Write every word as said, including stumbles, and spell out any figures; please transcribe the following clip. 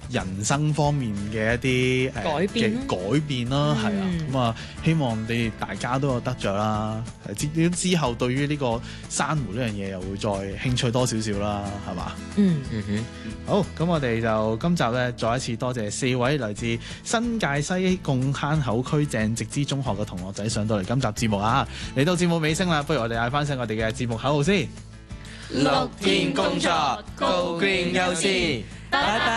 人生方面嘅一啲誒改變嘅改變啦，係啊， 嗯咁啊，希望你哋大家都有得着啦。之之後對於呢個珊瑚呢樣嘢又會再興趣多少少啦，係嘛？ 嗯嗯哼， 好，咁我哋就今集咧再一次多謝四位來自新界西貢坑口區鄭植之中學嘅同學仔上到嚟今集節目啊！嚟到節目尾聲啦，不如我哋嗌翻聲我哋嘅節目口號先。 綠天工作，Go Green 優先，拜拜。